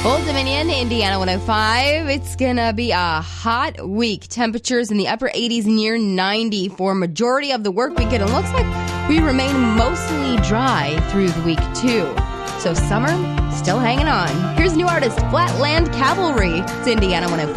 Old Dominion, Indiana 105. It's going to be a hot week. Temperatures in the upper 80s, near 90 for majority of the work week. And it looks like we remain mostly dry through the week, too. So summer, still hanging on. Here's new artist, Flatland Cavalry. It's Indiana 105.